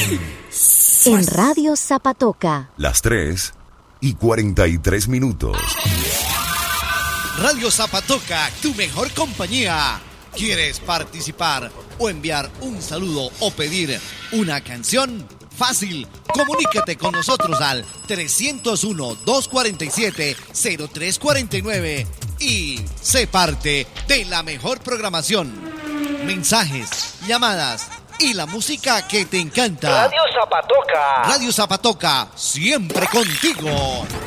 En Radio Zapatoca. Las 3:43. Radio Zapatoca, tu mejor compañía. ¿Quieres participar o enviar un saludo o pedir una canción? Fácil, comunícate con nosotros al 301-247-0349 y sé parte de la mejor programación. Mensajes, llamadas y la música que te encanta. Radio Zapatoca. Radio Zapatoca, siempre contigo.